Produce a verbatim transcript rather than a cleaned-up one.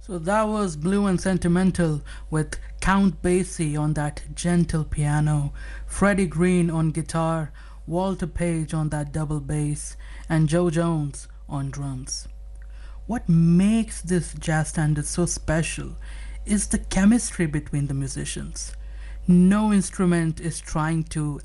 So that was Blue and Sentimental with Count Basie on that gentle piano, Freddie Green on guitar, Walter Page on that double bass, and Joe Jones on drums. What makes this jazz standard so special is the chemistry between the musicians. No instrument is trying to